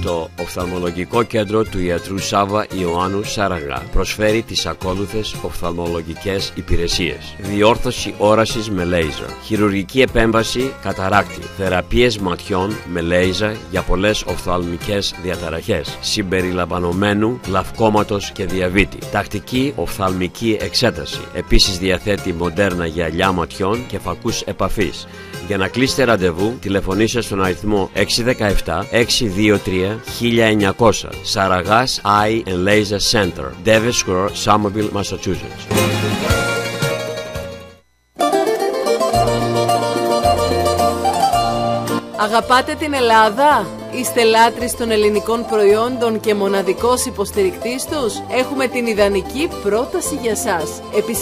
Το οφθαλμολογικό κέντρο του ιατρού Σάβα Ιωάννου Σαραγά προσφέρει τις ακόλουθες οφθαλμολογικές υπηρεσίες: διόρθωση όρασης με λέιζερ, χειρουργική επέμβαση καταράκτη, θεραπείες ματιών με λέιζερ για πολλές οφθαλμικές διαταραχές, συμπεριλαμβανομένου γλαυκώματος και διαβήτη, τακτική οφθαλμική εξέταση. Επίσης διαθέτει μοντέρνα γυαλιά ματιών και φακούς επαφής. Για να κλείσετε ραντεβού, τηλεφωνήστε στον αριθμό 617-623-1900. Σαραγάς Eye and Laser Center, Davis Square, Somerville, Massachusetts. Αγαπάτε την Ελλάδα? Είστε λάτρεις των ελληνικών προϊόντων και μοναδικός υποστηρικτής τους? Έχουμε την ιδανική πρόταση για σας.